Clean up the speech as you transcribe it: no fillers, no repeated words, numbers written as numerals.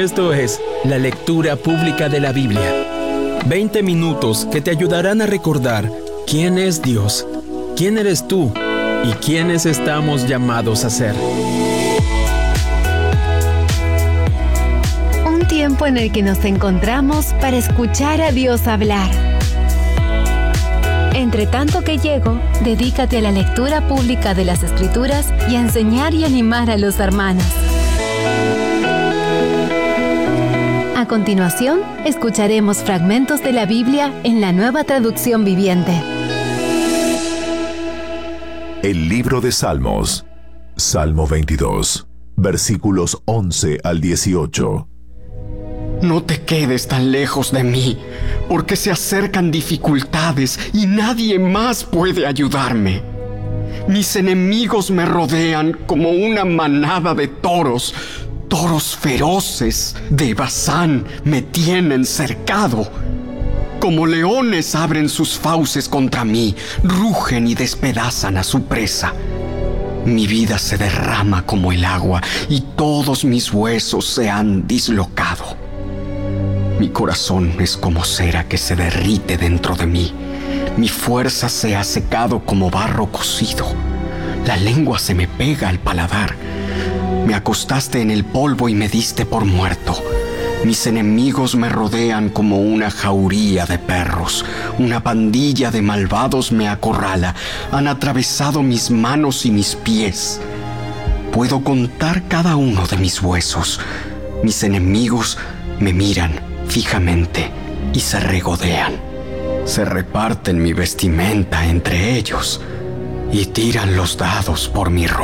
Esto es la lectura pública de la Biblia. 20 minutos que te ayudarán a recordar quién es Dios, quién eres tú y quiénes estamos llamados a ser. Un tiempo en el que nos encontramos para escuchar a Dios hablar. Entre tanto que llego, dedícate a la lectura pública de las Escrituras y a enseñar y animar a los hermanos. A continuación, escucharemos fragmentos de la Biblia en la Nueva Traducción Viviente. El libro de Salmos, Salmo 22, versículos 11 al 18. No te quedes tan lejos de mí, porque se acercan dificultades y nadie más puede ayudarme. Mis enemigos me rodean como una manada de toros. Toros feroces de Basán me tienen cercado. Como leones abren sus fauces contra mí, rugen y despedazan a su presa. Mi vida se derrama como el agua y todos mis huesos se han dislocado. Mi corazón es como cera que se derrite dentro de mí. Mi fuerza se ha secado como barro cocido. La lengua se me pega al paladar. Me acostaste en el polvo y me diste por muerto. Mis enemigos me rodean como una jauría de perros. Una pandilla de malvados me acorrala. Han atravesado mis manos y mis pies. Puedo contar cada uno de mis huesos. Mis enemigos me miran fijamente y se regodean. Se reparten mi vestimenta entre ellos y tiran los dados por mi ropa.